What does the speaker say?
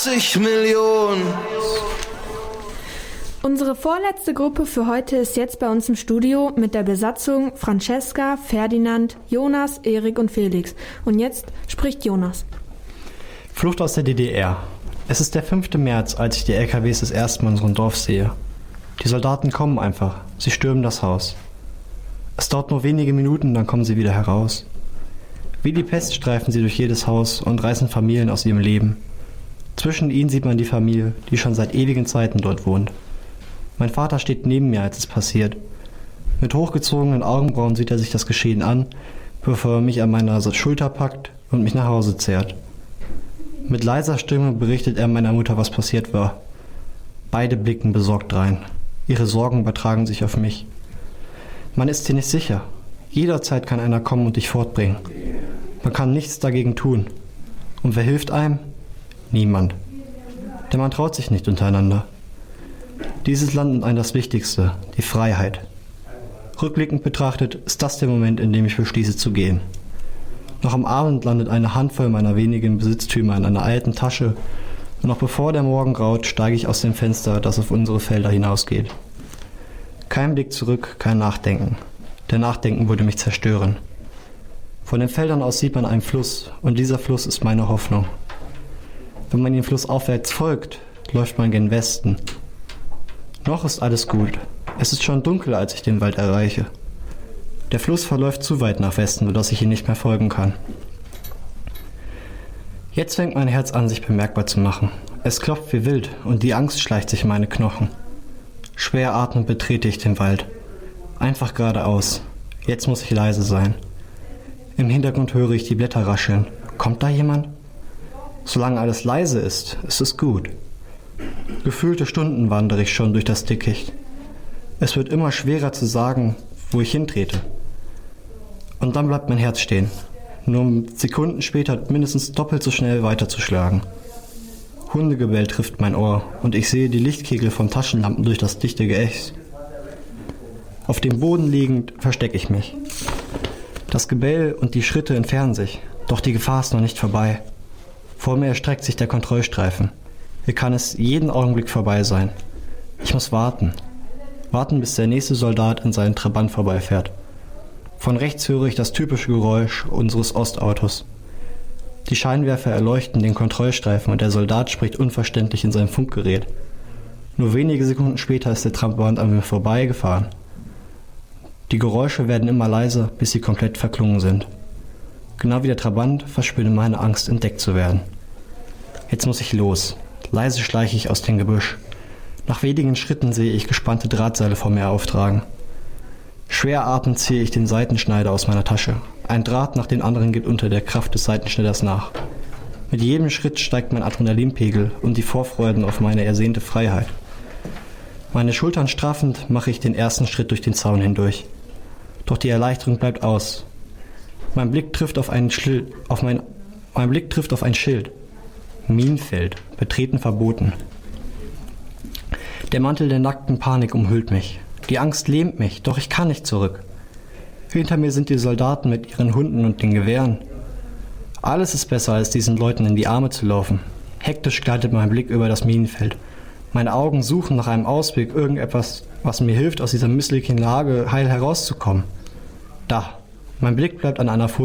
80 Millionen. Unsere vorletzte Gruppe für heute ist jetzt bei uns im Studio mit der Besatzung Francesca, Ferdinand, Jonas, Erik und Felix. Und jetzt spricht Jonas. Flucht aus der DDR. Es ist der 5. März, als ich die LKWs das erste Mal in unserem Dorf sehe. Die Soldaten kommen einfach. Sie stürmen das Haus. Es dauert nur wenige Minuten, dann kommen sie wieder heraus. Wie die Pest streifen sie durch jedes Haus und reißen Familien aus ihrem Leben. Zwischen ihnen sieht man die Familie, die schon seit ewigen Zeiten dort wohnt. Mein Vater steht neben mir, als es passiert. Mit hochgezogenen Augenbrauen sieht er sich das Geschehen an, bevor er mich an meiner Schulter packt und mich nach Hause zerrt. Mit leiser Stimme berichtet er meiner Mutter, was passiert war. Beide blicken besorgt rein. Ihre Sorgen übertragen sich auf mich. Man ist hier nicht sicher. Jederzeit kann einer kommen und dich fortbringen. Man kann nichts dagegen tun. Und wer hilft einem? Niemand. Denn man traut sich nicht untereinander. Dieses Land und das Wichtigste, die Freiheit. Rückblickend betrachtet ist das der Moment, in dem ich beschließe zu gehen. Noch am Abend landet eine Handvoll meiner wenigen Besitztümer in einer alten Tasche und noch bevor der Morgen graut, steige ich aus dem Fenster, das auf unsere Felder hinausgeht. Kein Blick zurück, kein Nachdenken. Der Nachdenken würde mich zerstören. Von den Feldern aus sieht man einen Fluss und dieser Fluss ist meine Hoffnung. Wenn man den Fluss aufwärts folgt, läuft man gen Westen. Noch ist alles gut. Es ist schon dunkel, als ich den Wald erreiche. Der Fluss verläuft zu weit nach Westen, sodass ich ihn nicht mehr folgen kann. Jetzt fängt mein Herz an, sich bemerkbar zu machen. Es klopft wie wild und die Angst schleicht sich in meine Knochen. Schwer atmend betrete ich den Wald. Einfach geradeaus. Jetzt muss ich leise sein. Im Hintergrund höre ich die Blätter rascheln. Kommt da jemand? Solange alles leise ist es gut. Gefühlte Stunden wandere ich schon durch das Dickicht. Es wird immer schwerer zu sagen, wo ich hintrete. Und dann bleibt mein Herz stehen, nur um Sekunden später mindestens doppelt so schnell weiterzuschlagen. Hundegebell trifft mein Ohr und ich sehe die Lichtkegel von Taschenlampen durch das dichte Geäst. Auf dem Boden liegend verstecke ich mich. Das Gebell und die Schritte entfernen sich, doch die Gefahr ist noch nicht vorbei. Vor mir erstreckt sich der Kontrollstreifen. Hier kann es jeden Augenblick vorbei sein. Ich muss warten. Warten, bis der nächste Soldat in seinen Trabant vorbeifährt. Von rechts höre ich das typische Geräusch unseres Ostautos. Die Scheinwerfer erleuchten den Kontrollstreifen und der Soldat spricht unverständlich in sein Funkgerät. Nur wenige Sekunden später ist der Trabant an mir vorbeigefahren. Die Geräusche werden immer leiser, bis sie komplett verklungen sind. Genau wie der Trabant verspüre meine Angst, entdeckt zu werden. Jetzt muss ich los. Leise schleiche ich aus dem Gebüsch. Nach wenigen Schritten sehe ich gespannte Drahtseile vor mir auftragen. Schwer atmend ziehe ich den Seitenschneider aus meiner Tasche. Ein Draht nach dem anderen geht unter der Kraft des Seitenschneiders nach. Mit jedem Schritt steigt mein Adrenalinpegel und die Vorfreuden auf meine ersehnte Freiheit. Meine Schultern straffend mache ich den ersten Schritt durch den Zaun hindurch. Doch die Erleichterung bleibt aus. Mein Blick trifft auf ein Schild. Minenfeld. Betreten verboten. Der Mantel der nackten Panik umhüllt mich. Die Angst lähmt mich, doch ich kann nicht zurück. Hinter mir sind die Soldaten mit ihren Hunden und den Gewehren. Alles ist besser, als diesen Leuten in die Arme zu laufen. Hektisch gleitet mein Blick über das Minenfeld. Meine Augen suchen nach einem Ausweg, irgendetwas, was mir hilft, aus dieser misslichen Lage heil herauszukommen. Da. Mein Blick bleibt an einer